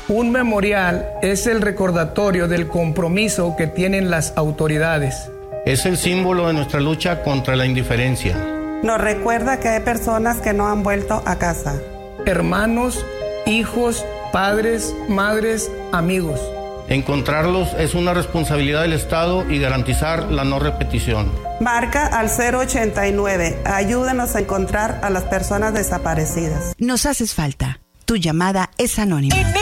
Un memorial es el recordatorio del compromiso que tienen las autoridades. Es el símbolo de nuestra lucha contra la indiferencia. Nos recuerda que hay personas que no han vuelto a casa. Hermanos, hijos, padres, madres, amigos. Encontrarlos es una responsabilidad del Estado y garantizar la no repetición. Marca al 089. Ayúdenos a encontrar a las personas desaparecidas. Nos haces falta. Tu llamada es anónima.